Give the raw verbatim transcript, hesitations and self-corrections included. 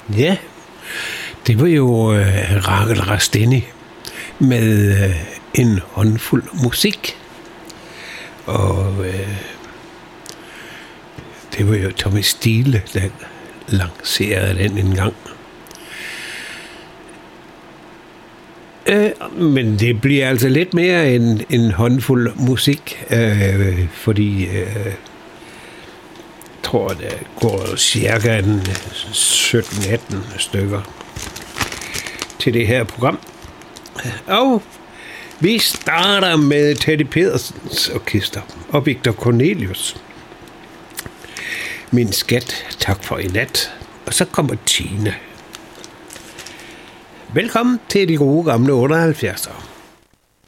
Ja, det var jo øh, Rachel Rasteni med øh, en håndfuld musik. Og øh, det var jo Tommy Steele, der lancerede den en gang. Øh, men det bliver altså lidt mere end en håndfuld musik, øh, fordi øh, jeg tror, det går cirka sytten atten stykker til det her program. Og vi starter med Teddy Pedersens orkester og Victor Cornelius. Min skat, tak for i nat. Og så kommer Tina. Velkommen til de gode gamle otteoghalvfjerdser.